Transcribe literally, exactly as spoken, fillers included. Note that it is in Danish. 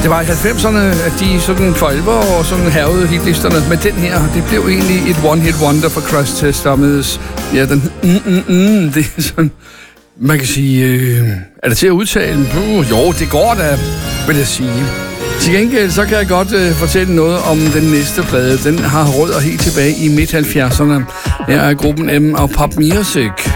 Det var i halvfemserne, at de sådan for alvor og sådan hervede hitlisterne. Men den her, det blev egentlig et one-hit wonder for Crash Test Dummies. Ja, den mm, mm, mm, det er sådan... Man kan sige... Øh, er det til at udtale? Uh, jo, det går da, vil jeg sige. Til gengæld, så kan jeg godt øh, fortælle noget om den næste plade. Den har rødder helt tilbage i midt halvfjerdserne. Her er gruppen M og Pop Music.